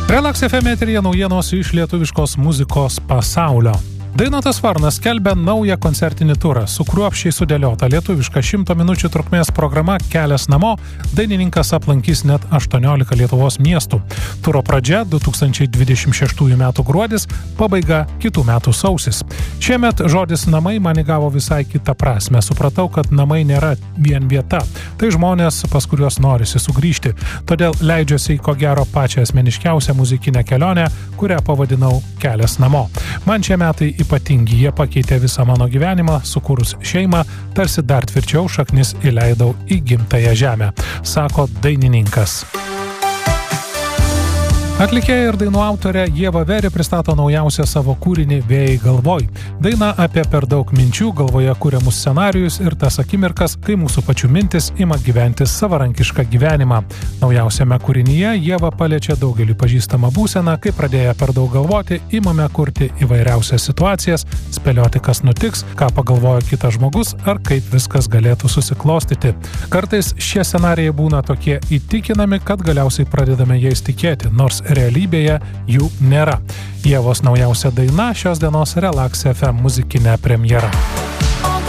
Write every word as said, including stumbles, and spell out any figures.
Relax F M eteryje naujienos iš lietuviškos muzikos pasaulio. Dainotas Varnas skelbia naują koncertinį turą. Su kruopščiai sudėliota lietuviška šimto minučių trukmės programa Kelias namo dainininkas aplankys net aštuoniolika Lietuvos miestų. Turo pradžia du tūkstančiai dvidešimt šeštųjų metų gruodis, pabaiga kitų metų sausis. Šiemet žodis namai man įgavo visai kitą prasmę. Supratau, kad namai nėra vien vieta. Tai žmonės, pas kuriuos norisi sugrįžti. Todėl leidžiuosi į ko gero pačią asmeniškiausią muzikinę kelionę, kurią pavadinau Kelias namo. Man šie metai ypatingi, jie pakeitė visą mano gyvenimą, sukūrus šeimą, tarsi dar tvirčiau šaknis įleidau į gimtąją žemę, sako dainininkas. Atlikėja ir dainų autorė Ieva Veri pristato naujausią savo kūrinį Vėjai galvoj. Daina apie per daug minčių galvoje kuriamus scenarijus ir tas akimirkas, kai mūsų pačių mintis ima gyventi savarankišką gyvenimą. Naujausiame kūrinyje Ieva paliečia daugelį pažįstamą būseną, kai pradėję per daug galvoti, imame kurti įvairiausias situacijas, spėlioti, kas nutiks, ką pagalvoja kitas žmogus ar kaip viskas galėtų susiklostyti. Kartais šie scenarijai būna tokie įtikinami, kad galiausiai pradedame jais tikėti, nors realybėje jų nėra. Ievos naujausia daina šios dienos Relax F M muzikinė premjera.